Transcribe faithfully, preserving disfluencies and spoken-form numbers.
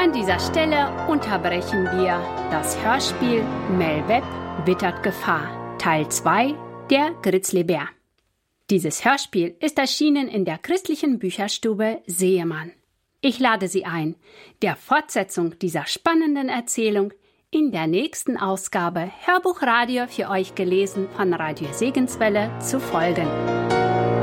An dieser Stelle unterbrechen wir das Hörspiel Mel Webb wittert Gefahr, Teil zwei, der Grizzlybär. Dieses Hörspiel ist erschienen in der christlichen Bücherstube Seemann. Ich lade Sie ein, der Fortsetzung dieser spannenden Erzählung in der nächsten Ausgabe Hörbuchradio für euch gelesen von Radio Segenswelle zu folgen.